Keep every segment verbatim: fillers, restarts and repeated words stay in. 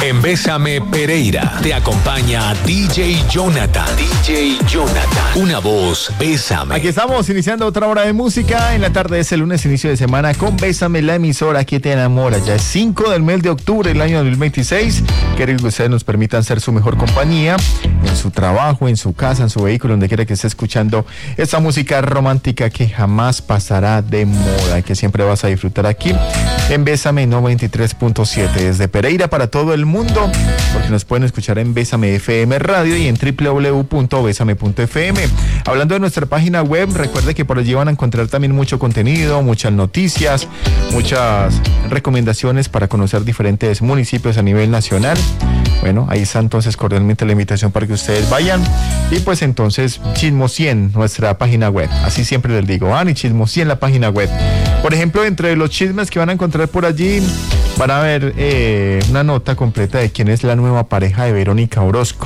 En Bésame Pereira te acompaña D J Jonathan. D J Jonathan. Una voz, Bésame. Aquí estamos iniciando otra hora de música. En la tarde de ese lunes, inicio de semana, con Bésame, la emisora que te enamora. Ya es cinco del mes de octubre del año dos mil veintiséis. Queremos que ustedes nos permitan ser su mejor compañía en su trabajo, en su casa, en su vehículo, donde quiera que esté escuchando esta música romántica que jamás pasará de moda y que siempre vas a disfrutar aquí en Bésame noventa y tres punto siete. Desde Pereira para todo el mundo, porque nos pueden escuchar en Bésame F M Radio y en doble u doble u doble u punto bésame punto f m. Hablando de nuestra página web, recuerde que por allí van a encontrar también mucho contenido, muchas noticias, muchas recomendaciones para conocer diferentes municipios a nivel nacional. Bueno, ahí está entonces cordialmente la invitación para que ustedes vayan y pues entonces chismosien nuestra página web. Así siempre les digo, van y chismosien la página web. Por ejemplo, entre los chismes que van a encontrar por allí, van a ver eh, una nota completa de quién es la nueva pareja de Verónica Orozco.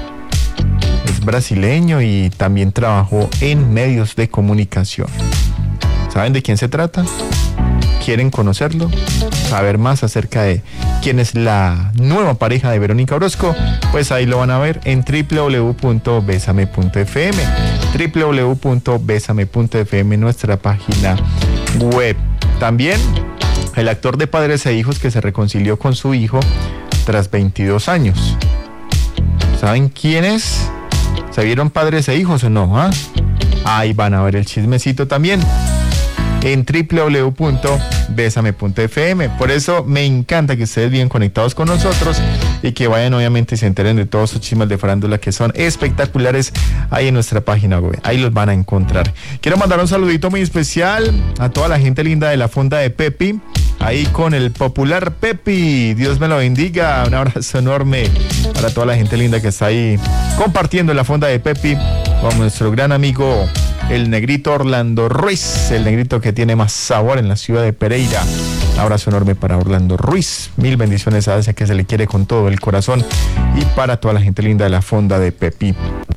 Es brasileño y también trabajó en medios de comunicación. ¿Saben de quién se trata? ¿Quieren conocerlo? ¿Saber más acerca de quién es la nueva pareja de Verónica Orozco? Pues ahí lo van a ver en doble u doble u doble u punto bésame punto f m. doble u doble u doble u punto bésame punto f m, nuestra página web. También el actor de Padres e Hijos que se reconcilió con su hijo tras veintidós años. ¿Saben quién es? ¿Se vieron Padres e Hijos o no? ¿Ah? Ahí van a ver el chismecito también en doble u doble u doble u punto bésame punto f m. Por eso me encanta que ustedes vienen conectados con nosotros y que vayan obviamente y se enteren de todos esos chismes de farándula que son espectaculares ahí en nuestra página web. Ahí los van a encontrar. Quiero mandar un saludito muy especial a toda la gente linda de la Fonda de Pepi, ahí con el popular Pepi. Dios me lo bendiga. Un abrazo enorme para toda la gente linda que está ahí compartiendo en la Fonda de Pepi con nuestro gran amigo el negrito Orlando Ruiz, el negrito que tiene más sabor en la ciudad de Pereira. Un abrazo enorme para Orlando Ruiz. Mil bendiciones a ese que se le quiere con todo el corazón y para toda la gente linda de la Fonda de Pepi.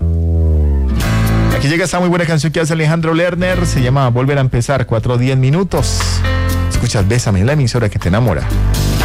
Aquí llega esta muy buena canción que hace Alejandro Lerner. Se llama Volver a Empezar, cuatro diez minutos. Escuchas Bésame, la emisora que te enamora.